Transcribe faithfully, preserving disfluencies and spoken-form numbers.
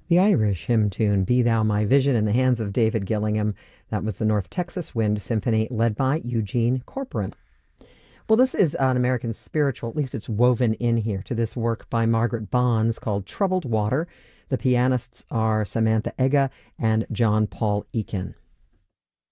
The Irish hymn tune, Be Thou My Vision, in the hands of David Gillingham. That was the North Texas Wind Symphony, led by Eugene Corcoran. Well, this is an American spiritual, at least it's woven in here, to this work by Margaret Bonds called Troubled Water. The pianists are Samantha Ega and John Paul Eakin.